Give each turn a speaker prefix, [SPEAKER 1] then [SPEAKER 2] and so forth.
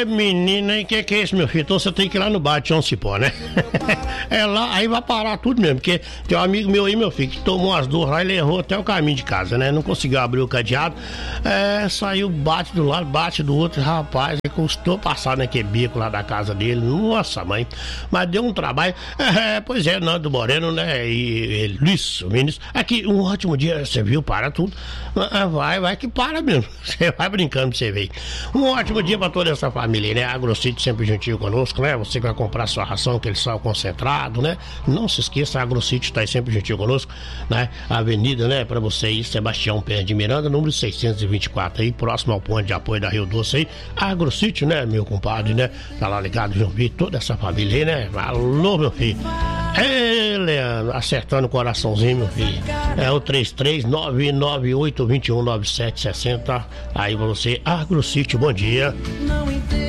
[SPEAKER 1] Menina, e que é isso, meu filho? Então você tem que ir lá no bar de São Cipó, né? É lá, aí vai parar tudo mesmo, porque tem um amigo meu aí, meu filho, que tomou as duas lá e ele errou até o caminho de casa, né? Não conseguiu abrir o cadeado, saiu, bate do lado, bate do outro, rapaz, custou passar naquele bico lá da casa dele, nossa mãe, mas deu um trabalho. Pois é, Nando Moreno, né? E Luiz, o ministro, aqui, um ótimo dia, você viu, para tudo, vai que para mesmo, você vai brincando pra você ver. Um ótimo dia pra toda essa família, né? AgroCity sempre juntinho conosco, né? Você que vai comprar sua ração, aquele sal concentrado, né? Não se esqueça, a AgroCity tá aí sempre juntinho conosco, né? Avenida, né? Pra você aí, Sebastião Pérez de Miranda, número 624 aí, próximo ao ponto de apoio da Rio Doce aí, AgroCity, né? Meu compadre, né? Tá lá ligado, João Vitor, toda essa família aí, né? Alô, meu filho. Leandro, acertando o coraçãozinho, meu filho. É o 33-998-21-9760. Aí pra você, AgroCity, bom dia.